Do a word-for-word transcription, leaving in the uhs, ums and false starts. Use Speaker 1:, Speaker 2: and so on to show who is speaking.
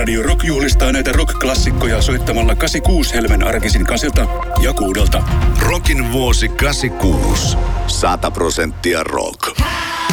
Speaker 1: Radio Rock juhlistaa näitä rock-klassikkoja soittamalla kahdeksankymmentäkuusi Helmen arkisin kasilta ja kuudelta.
Speaker 2: Rockin vuosi kahdeksankymmentäkuusi. Sata prosenttia rock.